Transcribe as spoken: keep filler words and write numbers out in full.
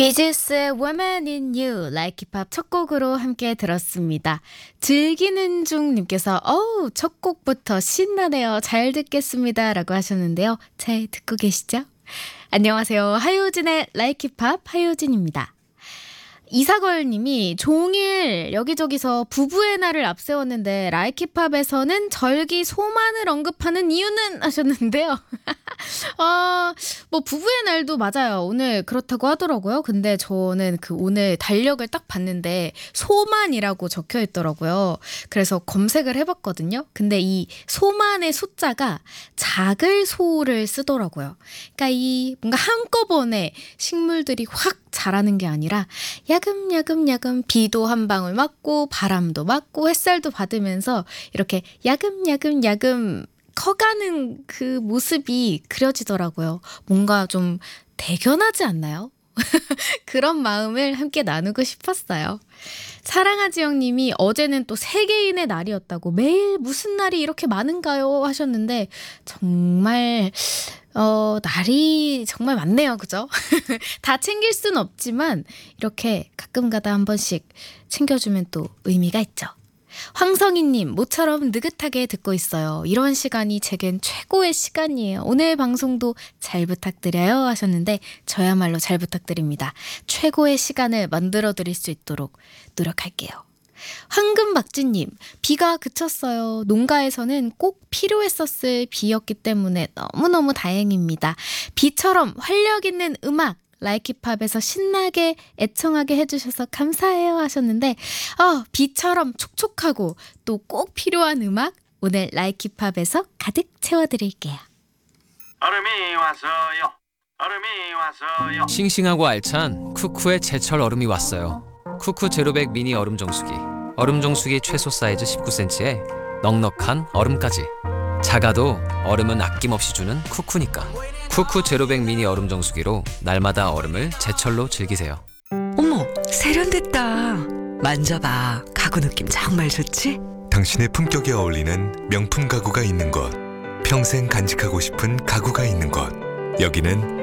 비지스의 Woman in You, Like 힙합 첫 곡으로 함께 들었습니다. 즐기는 중님께서 어우 첫 곡부터 신나네요. 잘 듣겠습니다 라고 하셨는데요. 잘 듣고 계시죠? 안녕하세요. 하효진의 Like 힙합 하효진입니다. 이사걸님이 종일 여기저기서 부부의 날을 앞세웠는데 라이키팝에서는 절기 소만을 언급하는 이유는 하셨는데요. 아, 뭐 부부의 날도 맞아요. 오늘 그렇다고 하더라고요. 근데 저는 그 오늘 달력을 딱 봤는데 소만이라고 적혀 있더라고요. 그래서 검색을 해봤거든요. 근데 이 소만의 소자가 작을 소를 쓰더라고요. 그러니까 이 뭔가 한꺼번에 식물들이 확 자라는 게 아니라 야금야금야금 비도 한 방울 맞고 바람도 맞고 햇살도 받으면서 이렇게 야금야금야금 커가는 그 모습이 그려지더라고요. 뭔가 좀 대견하지 않나요? 그런 마음을 함께 나누고 싶었어요. 사랑하지 형님이 어제는 또 세계인의 날이었다고 매일 무슨 날이 이렇게 많은가요? 하셨는데 정말 어, 날이 정말 많네요. 그죠? 다 챙길 순 없지만 이렇게 가끔가다 한 번씩 챙겨주면 또 의미가 있죠. 황성희님, 모처럼 느긋하게 듣고 있어요. 이런 시간이 제겐 최고의 시간이에요. 오늘 방송도 잘 부탁드려요 하셨는데 저야말로 잘 부탁드립니다. 최고의 시간을 만들어 드릴 수 있도록 노력할게요. 황금박쥐님, 비가 그쳤어요. 농가에서는 꼭 필요했었을 비였기 때문에 너무너무 다행입니다. 비처럼 활력 있는 음악 라이키팝에서 신나게 애청하게 해주셔서 감사해요 하셨는데 어, 비처럼 촉촉하고 또 꼭 필요한 음악 오늘 라이키팝에서 가득 채워드릴게요. 얼음이 왔어요. 얼음이 왔어요. 싱싱하고 알찬 쿠쿠의 제철 얼음이 왔어요. 쿠쿠 제로백 미니 얼음 정수기. 얼음 정수기 최소 사이즈 십구 센티미터에 넉넉한 얼음까지. 작아도 얼음은 아낌없이 주는 쿠쿠니까. 쿠쿠 제로백 미니 얼음 정수기로 날마다 얼음을 제철로 즐기세요. 어머, 세련됐다. 만져봐. 가구 느낌 정말 좋지? 당신의 품격에 어울리는 명품 가구가 있는 곳. 평생 간직하고 싶은 가구가 있는 곳. 여기는